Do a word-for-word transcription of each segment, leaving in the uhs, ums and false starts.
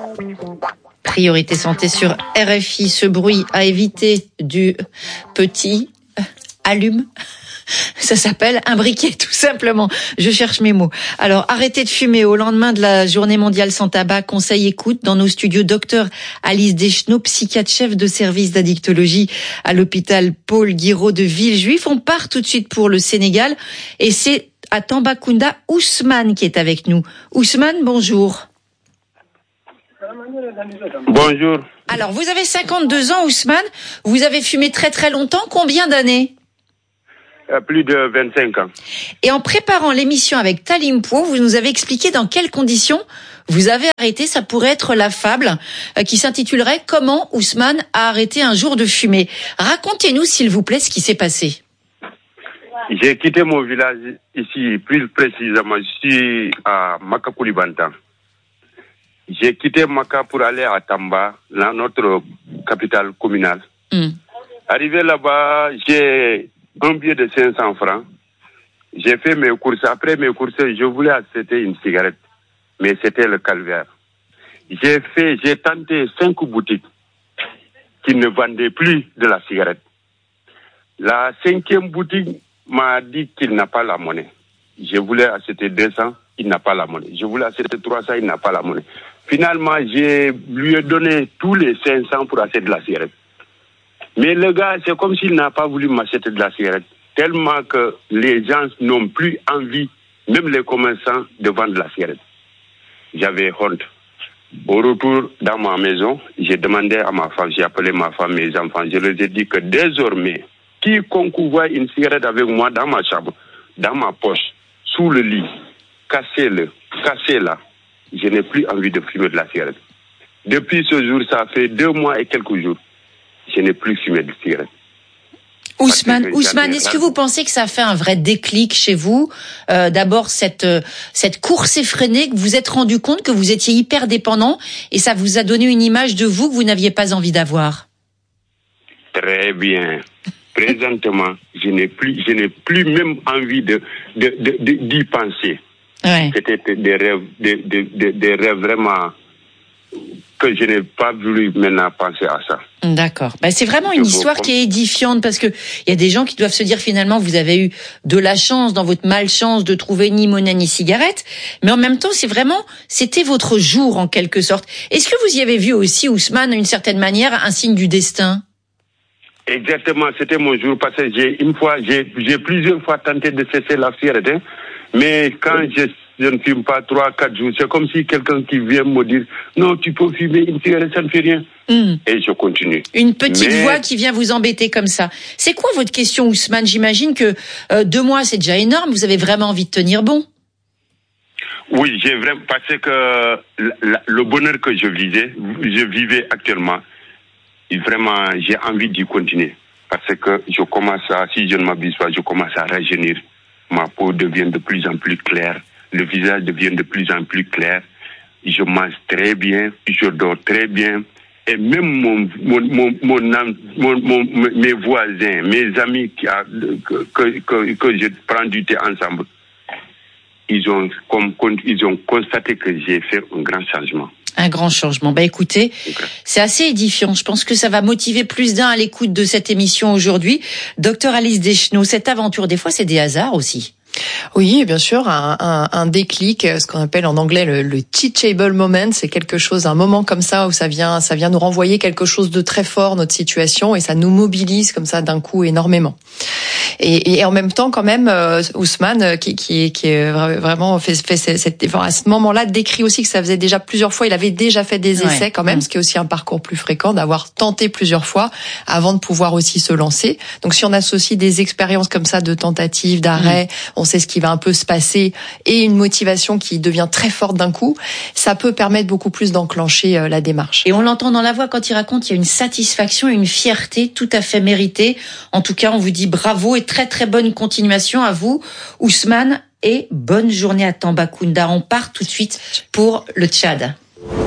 Priorité santé sur R F I. Ce bruit à éviter du petit allume. Ça s'appelle un briquet, tout simplement. Je cherche mes mots. Alors, arrêtez de fumer. Au lendemain de la journée mondiale sans tabac, conseil écoute dans nos studios. Docteur Alice Deschenaux, psychiatre chef de service d'addictologie à l'hôpital Paul Guiraud de Villejuif. On part tout de suite pour le Sénégal. Et c'est à Tambacounda, Ousmane qui est avec nous. Ousmane, bonjour. Bonjour. Alors, vous avez cinquante-deux ans, Ousmane. Vous avez fumé très très longtemps. Combien d'années ? Euh, plus de vingt-cinq ans. Et en préparant l'émission avec Talim Po, vous nous avez expliqué dans quelles conditions vous avez arrêté. Ça pourrait être la fable euh, qui s'intitulerait « Comment Ousmane a arrêté un jour de fumer ». Racontez-nous, s'il vous plaît, ce qui s'est passé. J'ai quitté mon village ici, plus précisément, je suis à Makakoulibantang. J'ai quitté Maka pour aller à Tamba, là, notre capitale communale. Mm. Arrivé là-bas, j'ai un billet de cinq cents francs. J'ai fait mes courses. Après mes courses, je voulais acheter une cigarette. Mais c'était le calvaire. J'ai fait, j'ai tenté cinq boutiques qui ne vendaient plus de la cigarette. La cinquième boutique m'a dit qu'il n'a pas la monnaie. Je voulais acheter deux cents, il n'a pas la monnaie. Je voulais acheter trois cents, il n'a pas la monnaie. Finalement, j'ai lui ai donné tous les cinq cents pour acheter de la cigarette. Mais le gars, c'est comme s'il n'a pas voulu m'acheter de la cigarette. Tellement que les gens n'ont plus envie, même les commerçants, de vendre de la cigarette. J'avais honte. Au retour dans ma maison, j'ai demandé à ma femme, j'ai appelé ma femme, mes enfants, je leur ai dit que désormais, quiconque voit une cigarette avec moi dans ma chambre, dans ma poche, sous le lit, cassez-le, cassez-la. Je n'ai plus envie de fumer de la cigarette. Depuis ce jour, ça fait deux mois et quelques jours. Je n'ai plus fumé de cigarette. Ousmane, Ousmane, est-ce que vous pensez que ça a fait un vrai déclic chez vous ? euh, D'abord, cette euh, cette course effrénée, que vous vous êtes rendu compte que vous étiez hyper dépendant et ça vous a donné une image de vous que vous n'aviez pas envie d'avoir. Très bien. Présentement, je n'ai plus, je n'ai plus même envie de, de, de, de d'y penser. Ouais. C'était des rêves, des, des, des, des rêves vraiment que je n'ai pas voulu maintenant penser à ça. D'accord. Ben, c'est vraiment une histoire qui est édifiante parce que il y a des gens qui doivent se dire finalement vous avez eu de la chance dans votre malchance de trouver ni monnaie ni cigarette, mais en même temps c'est vraiment c'était votre jour en quelque sorte. Est-ce que vous y avez vu aussi, Ousmane, d'une certaine manière un signe du destin ? Exactement, c'était mon jour parce que j'ai une fois, j'ai, j'ai plusieurs fois tenté de cesser la cigarette, hein, mais quand je Je ne fume pas trois, quatre jours. C'est comme si quelqu'un qui vient me dire « Non, tu peux fumer une cigarette, ça ne fait rien. Mm. » Et je continue. Une petite Mais... voix qui vient vous embêter comme ça. C'est quoi votre question, Ousmane ? J'imagine que euh, deux mois, c'est déjà énorme. Vous avez vraiment envie de tenir bon ? Oui, j'ai vraiment... Parce que la, le bonheur que je vivais, je vivais actuellement, vraiment, j'ai envie d'y continuer. Parce que je commence à, si je ne m'abuse pas, je commence à rajeunir. Ma peau devient de plus en plus claire. Le visage devient de plus en plus clair. Je mange très bien, je dors très bien. Et même mon, mon, mon, mon, mon, mon mes voisins, mes amis qui a, que, que, que, que je prends du thé ensemble, ils ont, comme, ils ont constaté que j'ai fait un grand changement. Un grand changement. Bah écoutez, okay. C'est assez édifiant. Je pense que ça va motiver plus d'un à l'écoute de cette émission aujourd'hui. Docteur Alice Deschenaux, cette aventure, des fois, c'est des hasards aussi. Oui, bien sûr, un, un, un déclic, ce qu'on appelle en anglais le, le teachable moment, c'est quelque chose, un moment comme ça où ça vient, ça vient nous renvoyer quelque chose de très fort, notre situation, et ça nous mobilise comme ça d'un coup énormément. Et, et en même temps, quand même, euh, Ousmane, qui, qui, qui est vraiment fait, fait cette, enfin, à ce moment-là, décrit aussi que ça faisait déjà plusieurs fois, il avait déjà fait des essais ouais. quand même, mmh. ce qui est aussi un parcours plus fréquent, d'avoir tenté plusieurs fois avant de pouvoir aussi se lancer. Donc, si on associe des expériences comme ça de tentatives, d'arrêt, mmh. on sait ce qui va un peu se passer et une motivation qui devient très forte d'un coup, ça peut permettre beaucoup plus d'enclencher euh, la démarche. Et on l'entend dans la voix quand il raconte, il y a une satisfaction, une fierté tout à fait méritée. En tout cas, on vous dit bravo et très très bonne continuation à vous, Ousmane, et bonne journée à Tambacounda. On part tout de suite pour le Tchad.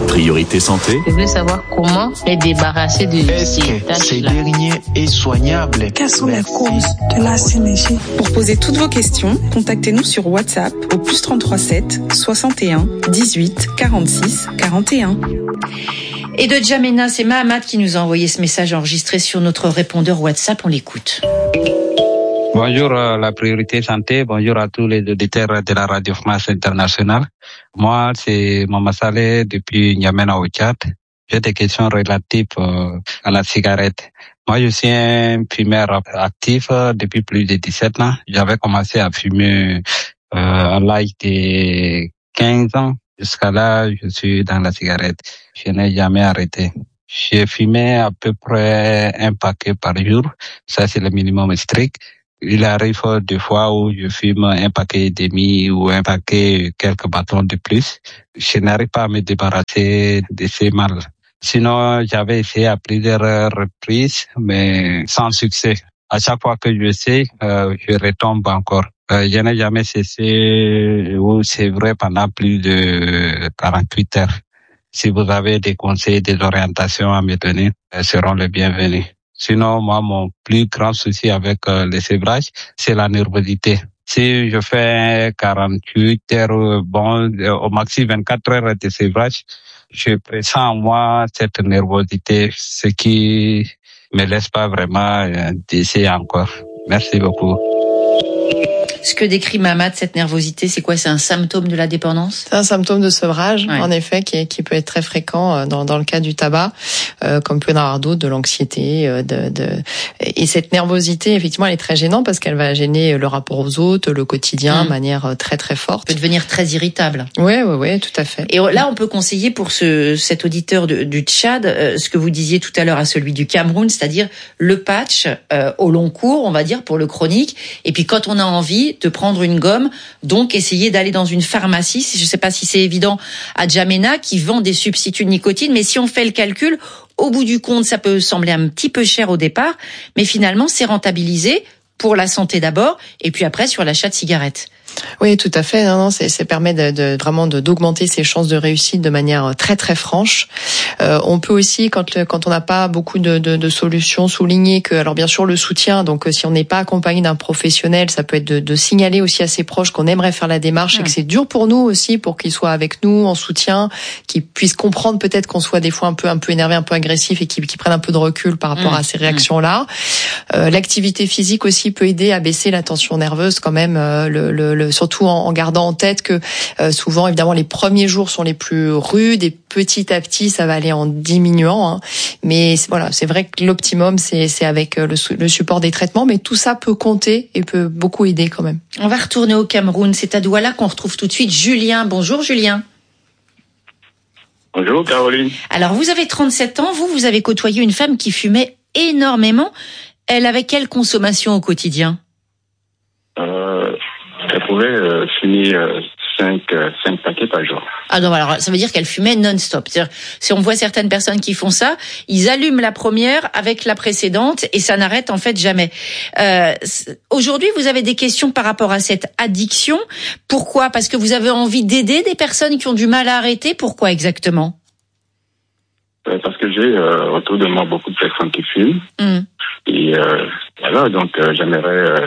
Priorité santé. Je veux savoir comment les débarrasser de Est-ce que ces derniers est soignable? Quelles sont les causes de la synergie? Pour poser toutes vos questions, contactez-nous sur WhatsApp au plus trente-trois sept soixante et un dix-huit quarante-six quarante et un. Et de Djamena, c'est Mahamat qui nous a envoyé ce message enregistré sur notre répondeur WhatsApp. On l'écoute. Bonjour euh, la priorité santé, bonjour à tous les auditeurs de la Radio France Internationale. Moi, c'est Mama Saleh depuis N'Djamena au Tchad. J'ai des questions relatives euh, à la cigarette. Moi, je suis un fumeur actif euh, depuis plus de dix-sept ans. J'avais commencé à fumer euh, à l'âge de quinze ans. Jusqu'à là, je suis dans la cigarette. Je n'ai jamais arrêté. J'ai fumé à peu près un paquet par jour. Ça, c'est le minimum strict. Il arrive des fois où je fume un paquet et demi ou un paquet, quelques bâtons de plus. Je n'arrive pas à me débarrasser de ces mal. Sinon, j'avais essayé à plusieurs reprises, mais sans succès. À chaque fois que je sais, euh, je retombe encore. Euh, je n'ai jamais cessé, ou c'est vrai, pendant plus de quarante-huit heures. Si vous avez des conseils, des orientations à me donner, elles seront les bienvenus. Sinon, moi, mon plus grand souci avec euh, le sévrage, c'est la nervosité. Si je fais quarante-huit heures, bon, au maxi vingt-quatre heures de sévrage, je pressens en moi cette nervosité, ce qui me laisse pas vraiment euh, d'essayer encore. Merci beaucoup. Ce que décrit Mahamat, cette nervosité, c'est quoi? C'est un symptôme de la dépendance? C'est un symptôme de sevrage, ouais. En effet, qui, est, qui peut être très fréquent dans, dans le cas du tabac, euh, comme peut y en avoir d'autres, de l'anxiété. Euh, de, de... Et cette nervosité, effectivement, elle est très gênante parce qu'elle va gêner le rapport aux autres, le quotidien, mmh. de manière très très forte. Elle peut devenir très irritable. Oui, oui, oui, tout à fait. Et là, on peut conseiller pour ce cet auditeur de, du Tchad, euh, ce que vous disiez tout à l'heure à celui du Cameroun, c'est-à-dire le patch euh, au long cours, on va dire, pour le chronique. Et puis quand on a envie de prendre une gomme, donc essayer d'aller dans une pharmacie. Je ne sais pas si c'est évident à N'Djamena, qui vend des substituts de nicotine, mais si on fait le calcul, au bout du compte, ça peut sembler un petit peu cher au départ, mais finalement, c'est rentabilisé pour la santé d'abord, et puis après sur l'achat de cigarettes. Oui, tout à fait. Non, non, c'est, ça permet de, de vraiment de, d'augmenter ses chances de réussite de manière très très franche. Euh, on peut aussi, quand le, quand on n'a pas beaucoup de, de, de solutions, souligner que, alors bien sûr le soutien. Donc si on n'est pas accompagné d'un professionnel, ça peut être de, de signaler aussi à ses proches qu'on aimerait faire la démarche mmh. et que c'est dur pour nous aussi, pour qu'ils soient avec nous en soutien, qu'ils puissent comprendre peut-être qu'on soit des fois un peu un peu énervé, un peu agressif et qu'ils, qu'ils prennent un peu de recul par rapport mmh. à ces réactions-là. Euh, l'activité physique aussi peut aider à baisser la tension nerveuse quand même. Euh, le, le surtout en gardant en tête que euh, souvent, évidemment, les premiers jours sont les plus rudes et petit à petit, ça va aller en diminuant. Hein. Mais voilà, c'est vrai que l'optimum, c'est, c'est avec le, le support des traitements, mais tout ça peut compter et peut beaucoup aider quand même. On va retourner au Cameroun. C'est à Douala qu'on retrouve tout de suite Julien. Bonjour Julien. Bonjour Caroline. Alors, vous avez trente-sept ans. Vous, vous avez côtoyé une femme qui fumait énormément. Elle avait quelle consommation au quotidien ? Euh... Elle pouvait euh, fumer euh, cinq, euh, cinq paquets par jour. Ah non, alors ça veut dire qu'elle fumait non-stop. C'est-à-dire, si on voit certaines personnes qui font ça, ils allument la première avec la précédente et ça n'arrête en fait jamais. Euh, aujourd'hui, vous avez des questions par rapport à cette addiction. Pourquoi ? Parce que vous avez envie d'aider des personnes qui ont du mal à arrêter. Pourquoi exactement ? euh, Parce que j'ai euh, autour de moi beaucoup de personnes qui fument. Mmh. Et euh, voilà, donc euh, j'aimerais... Euh,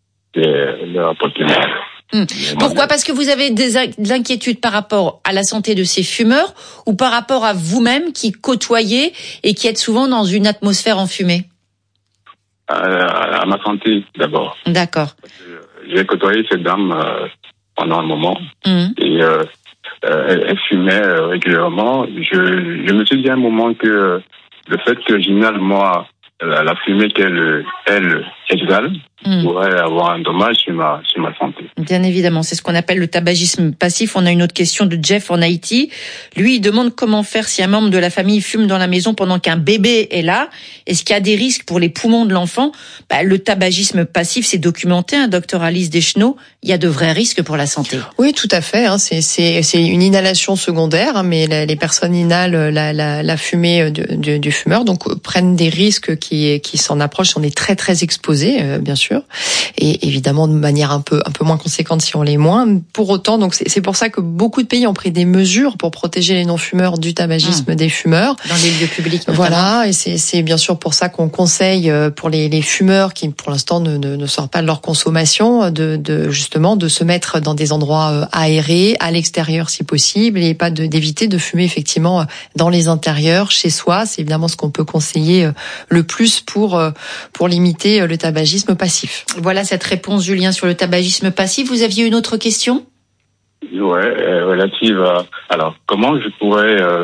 Mmh. Pourquoi ? Parce que vous avez des inquiétudes par rapport à la santé de ces fumeurs ou par rapport à vous-même qui côtoyez et qui êtes souvent dans une atmosphère enfumée ? À, à ma santé d'abord. D'accord. J'ai côtoyé cette dame euh, pendant un moment mmh. et euh, elle, elle fumait régulièrement. Je, je me suis dit à un moment que le fait que j'inhale moi la, la fumée qu'elle elle exhale Mmh. pourrait avoir un dommage sur ma, sur ma santé. Bien évidemment, c'est ce qu'on appelle le tabagisme passif. On a une autre question de Jeff en Haïti. Lui, il demande comment faire si un membre de la famille fume dans la maison pendant qu'un bébé est là. Est-ce qu'il y a des risques pour les poumons de l'enfant ? Bah, le tabagisme passif, c'est documenté, hein, docteur Alice Deschenaux. Il y a de vrais risques pour la santé. Oui, tout à fait. Hein, c'est, c'est, c'est une inhalation secondaire, hein, mais la, les personnes inhalent la, la, la fumée du, du, du fumeur, donc prennent des risques qui, qui s'en approchent. On est très très exposés. doser, euh, bien sûr, et évidemment de manière un peu un peu moins conséquente si on l'est moins. Pour autant, donc c'est, c'est pour ça que beaucoup de pays ont pris des mesures pour protéger les non-fumeurs du tabagisme mmh. des fumeurs dans les lieux publics notamment. Voilà, et c'est c'est bien sûr pour ça qu'on conseille pour les les fumeurs qui pour l'instant ne ne, ne sortent pas de leur consommation de de justement de se mettre dans des endroits aérés, à l'extérieur si possible, et pas de d'éviter de fumer effectivement dans les intérieurs chez soi. C'est évidemment ce qu'on peut conseiller le plus pour pour limiter le tabagisme passif. Voilà cette réponse, Julien, sur le tabagisme passif. Vous aviez une autre question ? Ouais, euh, relative à... Alors, comment je pourrais euh,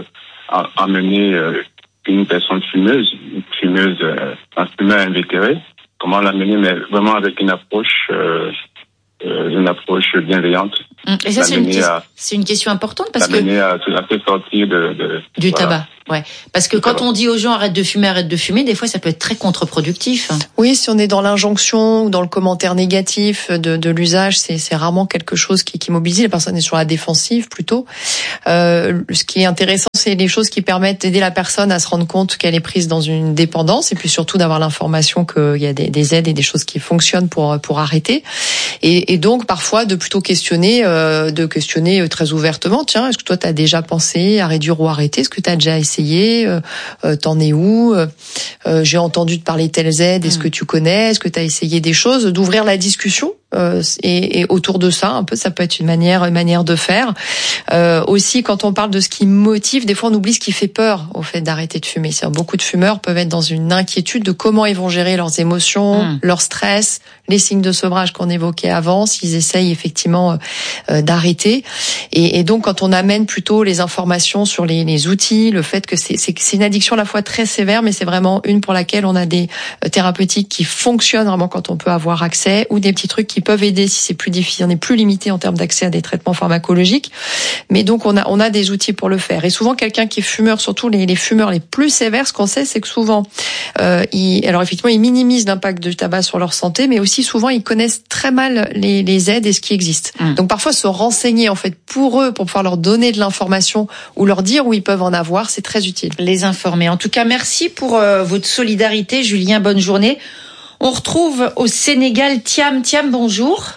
amener euh, une personne fumeuse, une fumeuse, euh, un fumeur invétéré, comment l'amener, mais vraiment avec une approche... Euh, Euh, une approche bienveillante. Et ça, c'est une, à, c'est une question importante parce que à, à faire sortir de, de du voilà. tabac. Ouais, parce que du quand tabac. On dit aux gens arrête de fumer, arrête de fumer, des fois ça peut être très contre-productif. Oui, si on est dans l'injonction ou dans le commentaire négatif de, de l'usage, c'est, c'est rarement quelque chose qui, qui mobilise. La personne est sur la défensive plutôt. Euh, ce qui est intéressant, c'est les choses qui permettent d'aider la personne à se rendre compte qu'elle est prise dans une dépendance, et puis surtout d'avoir l'information qu'il y a des, des aides et des choses qui fonctionnent pour pour arrêter. Et, et donc parfois de plutôt questionner, euh, de questionner très ouvertement. Tiens, est-ce que toi t'as déjà pensé à réduire ou arrêter ? Est-ce que t'as déjà essayé ? euh, T'en es où ? euh, J'ai entendu te parler de telles aides. Est-ce que tu connais ? Est-ce que t'as essayé des choses ? D'ouvrir la discussion. Euh, et, et autour de ça, un peu, ça peut être une manière, une manière de faire. Euh, aussi, quand on parle de ce qui motive, des fois on oublie ce qui fait peur au fait d'arrêter de fumer. C'est-à-dire, beaucoup de fumeurs peuvent être dans une inquiétude de comment ils vont gérer leurs émotions, mmh. leur stress, les signes de sevrage qu'on évoquait avant, s'ils essayent effectivement euh, d'arrêter. Et, et donc, quand on amène plutôt les informations sur les, les outils, le fait que c'est, c'est, c'est une addiction à la fois très sévère, mais c'est vraiment une pour laquelle on a des euh, thérapeutiques qui fonctionnent vraiment quand on peut avoir accès, ou des petits trucs qui peuvent aider si c'est plus difficile, on est plus limité en termes d'accès à des traitements pharmacologiques. Mais donc on a on a des outils pour le faire. Et souvent quelqu'un qui est fumeur, surtout les, les fumeurs les plus sévères, ce qu'on sait, c'est que souvent, euh, ils, alors effectivement ils minimisent l'impact du tabac sur leur santé, mais aussi souvent ils connaissent très mal les, les aides et ce qui existe. Mmh. Donc parfois se renseigner en fait pour eux, pour pouvoir leur donner de l'information ou leur dire où ils peuvent en avoir, c'est très utile. Les informer. En tout cas, merci pour euh, votre solidarité, Julien. Bonne journée. On retrouve au Sénégal Thiam. Thiam, bonjour.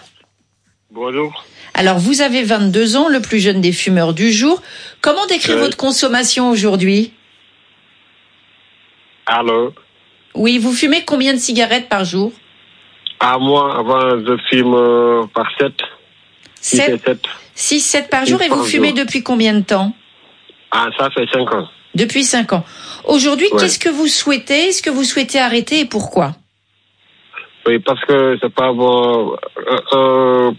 Bonjour. Alors, vous avez vingt-deux ans, le plus jeune des fumeurs du jour. Comment décrire oui. votre consommation aujourd'hui ? Allô ? Oui, vous fumez combien de cigarettes par jour ? À moi, avant, je fume euh, par sept. sept six, sept par jour. Et vous fumez depuis combien de temps ? Ah, ça fait cinq ans. Depuis cinq ans. Aujourd'hui, ouais. qu'est-ce que vous souhaitez ? Est-ce que vous souhaitez arrêter et pourquoi ? Oui, parce que c'est pas bon euh, euh,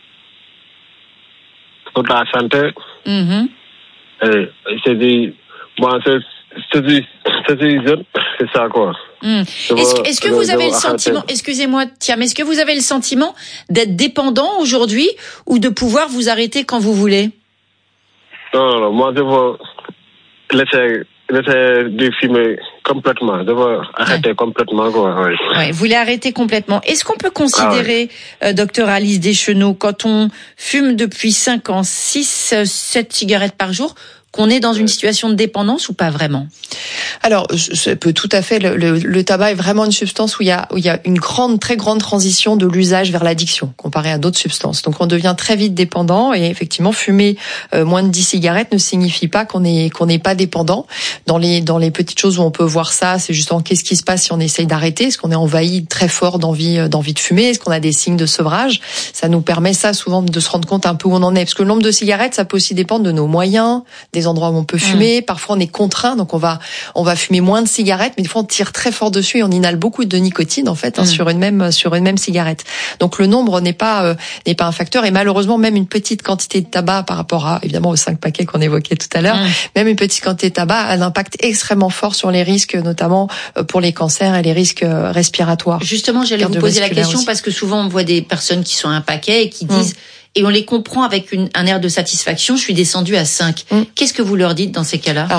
pour la santé. Mm-hmm. Et c'est dit, bon, c'est, c'est dit, c'est dit jeune, c'est ça quoi. Mm. Est-ce, que, est-ce que vous avez le sentiment, excusez-moi, tiens, mais est-ce que vous avez le sentiment d'être dépendant aujourd'hui ou de pouvoir vous arrêter quand vous voulez ? Non, non, non, moi je veux laisser. Laisser de fumer complètement, de arrêter ouais. complètement quoi. Ouais. Ouais, vous voulez arrêter complètement. Est-ce qu'on peut considérer, ah ouais. euh, docteur Alice Deschenaux, quand on fume depuis cinq ans, six, sept cigarettes par jour, qu'on est dans une situation de dépendance ou pas vraiment ? Alors, ça peut tout à fait. Le, le, le tabac est vraiment une substance où il y a où il y a une grande, très grande transition de l'usage vers l'addiction comparé à d'autres substances. Donc, on devient très vite dépendant. Et effectivement, fumer euh, moins de dix cigarettes ne signifie pas qu'on est qu'on n'est pas dépendant. Dans les dans les petites choses où on peut voir ça, c'est justement qu'est-ce qui se passe si on essaye d'arrêter ? Est-ce qu'on est envahi très fort d'envie d'envie de fumer ? Est-ce qu'on a des signes de sevrage ? Ça nous permet ça souvent de se rendre compte un peu où on en est. Parce que le nombre de cigarettes, ça peut aussi dépendre de nos moyens, des endroits où on peut fumer. Mmh. Parfois, on est contraint, donc on va on va fumer moins de cigarettes, mais des fois on tire très fort dessus et on inhale beaucoup de nicotine en fait hein, mmh. sur une même sur une même cigarette. Donc le nombre n'est pas euh, n'est pas un facteur, et malheureusement même une petite quantité de tabac par rapport à évidemment aux cinq paquets qu'on évoquait tout à l'heure, mmh. même une petite quantité de tabac a un impact extrêmement fort sur les risques, notamment pour les cancers et les risques respiratoires. Justement, j'allais vous poser la question aussi. Parce que souvent on voit des personnes qui sont à un paquet et qui disent mmh. et on les comprend avec une, un air de satisfaction, je suis descendu à cinq. Mmh. Qu'est-ce que vous leur dites dans ces cas-là ? Alors,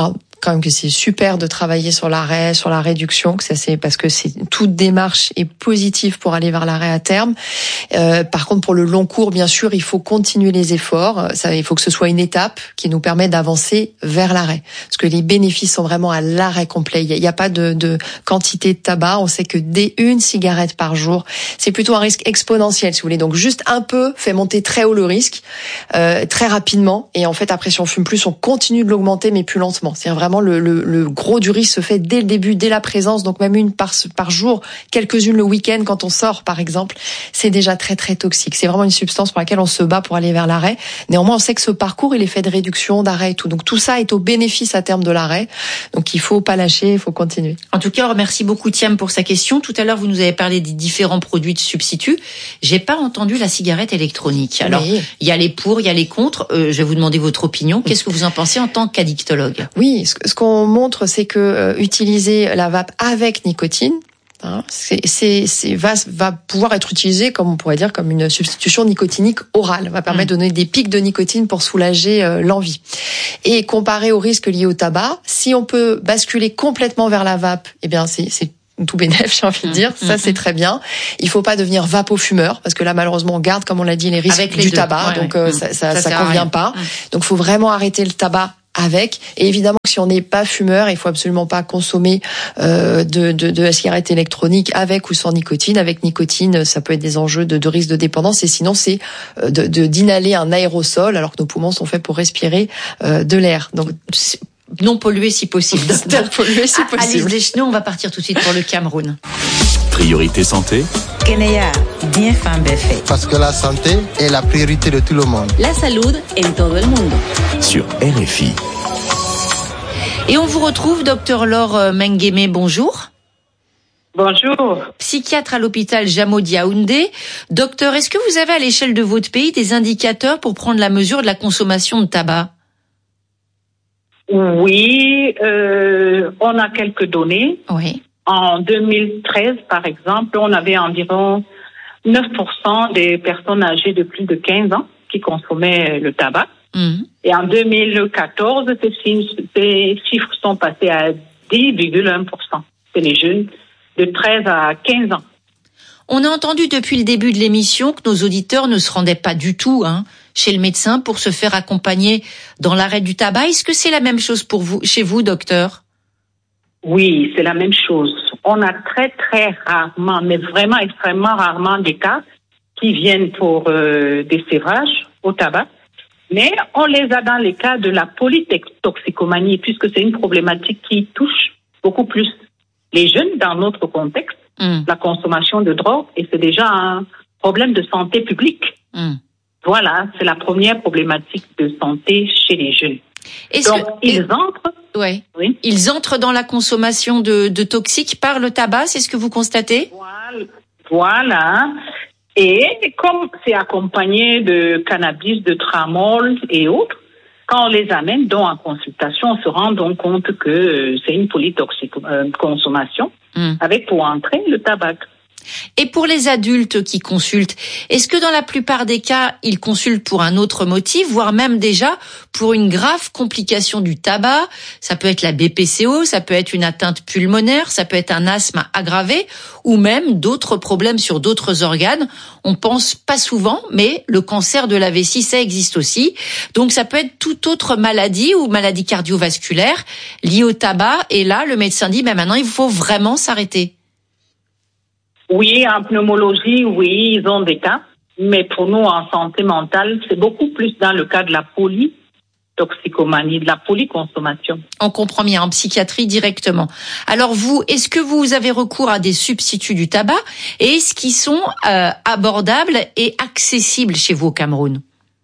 quand même que c'est super de travailler sur l'arrêt, sur la réduction, que ça c'est parce que c'est toute démarche est positive pour aller vers l'arrêt à terme. Euh, par contre, pour le long cours, bien sûr, il faut continuer les efforts. Ça, il faut que ce soit une étape qui nous permet d'avancer vers l'arrêt, parce que les bénéfices sont vraiment à l'arrêt complet. Il n'y a, a pas de, de quantité de tabac. On sait que dès une cigarette par jour, c'est plutôt un risque exponentiel, si vous voulez. Donc juste un peu fait monter très haut le risque, euh, très rapidement. Et en fait, après, si on fume plus, on continue de l'augmenter, mais plus lentement. C'est-à-dire vraiment le, le, le gros du risque se fait dès le début, dès la présence. Donc même une par, par jour, quelques-unes le week-end quand on sort, par exemple, c'est déjà très très toxique. C'est vraiment une substance pour laquelle on se bat pour aller vers l'arrêt. Néanmoins, on sait que ce parcours, il est fait de réduction, d'arrêt et tout. Donc tout ça est au bénéfice à terme de l'arrêt. Donc il faut pas lâcher, il faut continuer. En tout cas, remercie beaucoup Thiam pour sa question. Tout à l'heure, vous nous avez parlé des différents produits de substituts. J'ai pas entendu la cigarette électronique. Alors, il oui. y a les pour, il y a les contre. Euh, je vais vous demander votre opinion. Qu'est-ce que vous en pensez en tant qu'addictologue ? Oui, ce qu'on montre, c'est que euh, utiliser la vape avec nicotine, hein, c'est, c'est, c'est va, va pouvoir être utilisé, comme on pourrait dire, comme une substitution nicotinique orale, va permettre mmh. de donner des pics de nicotine pour soulager euh, l'envie. Et comparé aux risques liés au tabac, si on peut basculer complètement vers la vape, eh bien c'est, c'est tout bénef, j'ai envie de dire. Ça, c'est très bien. Il faut pas devenir vapofumeur, parce que là, malheureusement, on garde, comme on l'a dit, les risques avec les du deux. tabac, ouais, donc ouais. Euh, ça, ça, ça, ça convient pas. Donc, faut vraiment arrêter le tabac avec. Et évidemment, si on n'est pas fumeur, il faut absolument pas consommer euh, de, de, de la cigarette électronique avec ou sans nicotine. Avec nicotine, ça peut être des enjeux de, de risque de dépendance. Et sinon, c'est de, de d'inhaler un aérosol, alors que nos poumons sont faits pour respirer euh, de l'air. Donc non pollué si possible. Non pollué si possible. Alice Deschenaux, on va partir tout de suite pour le Cameroun. Priorité santé. Kenya, bien fan fait. Parce que la santé est la priorité de tout le monde. La salud en todo el mundo. Sur R F I. Et on vous retrouve, docteur Laure Mengueme, bonjour. Bonjour. Psychiatre à l'hôpital Jamo Yaoundé. Docteur, est-ce que vous avez à l'échelle de votre pays des indicateurs pour prendre la mesure de la consommation de tabac ? Oui, euh, on a quelques données. Oui. En deux mille treize, par exemple, on avait environ neuf pour cent des personnes âgées de plus de quinze ans qui consommaient le tabac. Mmh. Et en deux mille quatorze, ces chiffres sont passés à dix virgule un pour cent. C'est les jeunes de treize à quinze ans. On a entendu depuis le début de l'émission que nos auditeurs ne se rendaient pas du tout hein, chez le médecin pour se faire accompagner dans l'arrêt du tabac. Est-ce que c'est la même chose pour vous, chez vous, docteur ? Oui, c'est la même chose. On a très, très rarement, mais vraiment extrêmement rarement des cas qui viennent pour euh, des sévrages au tabac. Mais on les a dans les cas de la polytoxicomanie, puisque c'est une problématique qui touche beaucoup plus les jeunes dans notre contexte, mmh. la consommation de drogue, et c'est déjà un problème de santé publique. Mmh. Voilà, c'est la première problématique de santé chez les jeunes. Est-ce Donc, que, ils et... entrent... Ouais. Oui. Ils entrent dans la consommation de, de toxiques par le tabac, c'est ce que vous constatez ? Voilà. Voilà. Et comme c'est accompagné de cannabis, de tramol et autres, quand on les amène donc en consultation, on se rend donc compte que c'est une polytoxiconsommation mmh. avec pour entrée le tabac. Et pour les adultes qui consultent, est-ce que dans la plupart des cas, ils consultent pour un autre motif, voire même déjà pour une grave complication du tabac ? Ça peut être la B P C O, ça peut être une atteinte pulmonaire, ça peut être un asthme aggravé, ou même d'autres problèmes sur d'autres organes. On pense pas souvent, mais le cancer de la vessie, ça existe aussi. Donc ça peut être toute autre maladie ou maladie cardiovasculaire liée au tabac. Et là, le médecin dit, ben maintenant, il faut vraiment s'arrêter. Oui, en pneumologie, oui, ils ont des cas. Mais pour nous, en santé mentale, c'est beaucoup plus dans le cas de la polytoxicomanie, de la polyconsommation. On comprend bien, en psychiatrie directement. Alors vous, est-ce que vous avez recours à des substituts du tabac et est-ce qu'ils sont euh, abordables et accessibles chez vous au Cameroun ?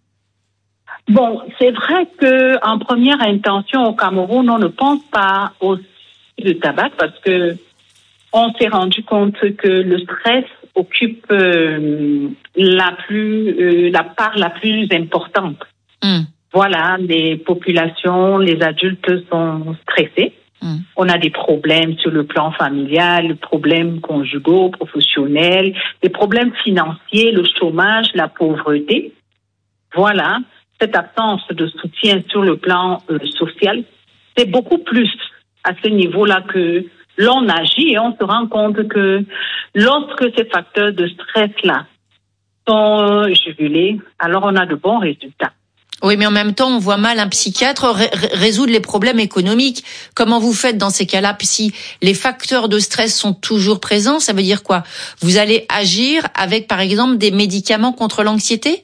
Bon, c'est vrai que en première intention au Cameroun, on ne pense pas au du tabac parce que on s'est rendu compte que le stress occupe euh, la plus euh, la part la plus importante. Mm. Voilà, les populations, les adultes sont stressés. Mm. On a des problèmes sur le plan familial, des problèmes conjugaux, professionnels, des problèmes financiers, le chômage, la pauvreté. Voilà, cette absence de soutien sur le plan euh, social, c'est beaucoup plus à ce niveau-là que l'on agit et on se rend compte que lorsque ces facteurs de stress-là sont jugulés, alors on a de bons résultats. Oui, mais en même temps, on voit mal un psychiatre ré- résoudre les problèmes économiques. Comment vous faites dans ces cas-là? Si les facteurs de stress sont toujours présents, ça veut dire quoi? Vous allez agir avec, par exemple, des médicaments contre l'anxiété?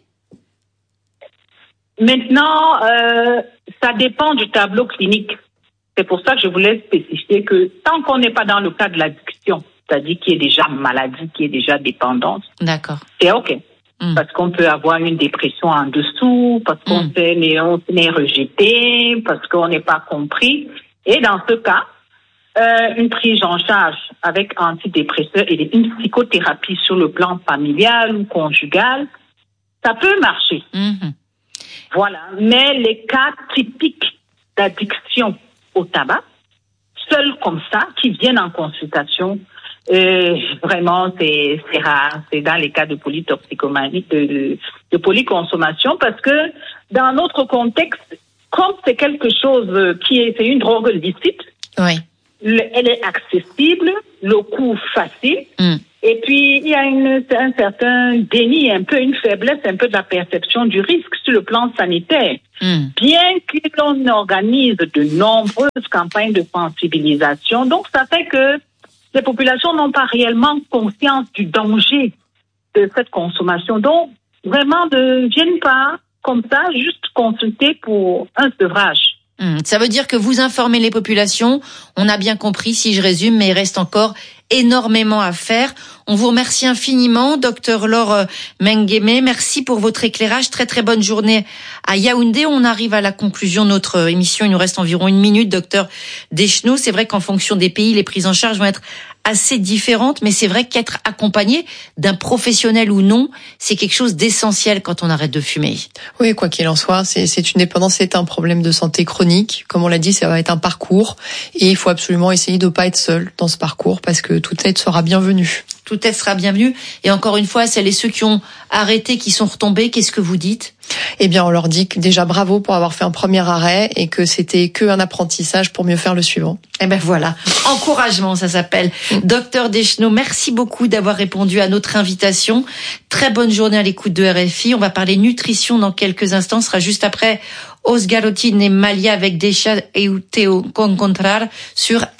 Maintenant, euh, ça dépend du tableau clinique. C'est pour ça que je voulais spécifier que tant qu'on n'est pas dans le cas de l'addiction, c'est-à-dire qui est déjà maladie, qui est déjà dépendance, d'accord, c'est OK. Mm. Parce qu'on peut avoir une dépression en dessous, parce qu'on mm. s'est, on s'est rejeté, parce qu'on n'est pas compris. Et dans ce cas, euh, une prise en charge avec antidépresseurs et une psychothérapie sur le plan familial ou conjugal, ça peut marcher. Mm-hmm. Voilà. Mais les cas typiques d'addiction au tabac, seuls comme ça, qui viennent en consultation, euh, vraiment, c'est, c'est rare. C'est dans les cas de polytoxicomanie, de, de, de polyconsommation, parce que dans notre contexte, comme c'est quelque chose qui est, c'est une drogue licite, oui. le, elle est accessible, le coût facile, mm. et puis il y a une, un certain déni, un peu une faiblesse, un peu de la perception du risque sur le plan sanitaire. Mm. Bien que l'on organise de nombreuses campagnes de sensibilisation, donc ça fait que les populations n'ont pas réellement conscience du danger de cette consommation. Donc, vraiment, ne viennent pas comme ça, juste consulter pour un sevrage. Mmh, ça veut dire que vous informez les populations. On a bien compris, si je résume, mais il reste encore énormément à faire. On vous remercie infiniment, docteur Laure Mengueme. Merci pour votre éclairage. Très très bonne journée à Yaoundé. On arrive à la conclusion de notre émission. Il nous reste environ une minute, docteur Deschenaux. C'est vrai qu'en fonction des pays, les prises en charge vont être assez différentes, mais c'est vrai qu'être accompagné d'un professionnel ou non, c'est quelque chose d'essentiel quand on arrête de fumer. Oui, quoi qu'il en soit, c'est, c'est une dépendance, c'est un problème de santé chronique. Comme on l'a dit, ça va être un parcours et il faut absolument essayer de pas être seul dans ce parcours parce que toute aide sera bienvenue. Toute aide sera bienvenue. Et encore une fois, celles et ceux qui ont arrêté, qui sont retombés, qu'est-ce que vous dites? Eh bien, on leur dit que déjà bravo pour avoir fait un premier arrêt et que c'était que un apprentissage pour mieux faire le suivant. Eh ben voilà, encouragement, ça s'appelle. Docteur Deschenaux, merci beaucoup d'avoir répondu à notre invitation. Très bonne journée à l'écoute de R F I. On va parler nutrition dans quelques instants. Ce sera juste après Os Garotines et Malia avec Deixa eu te encontrar sur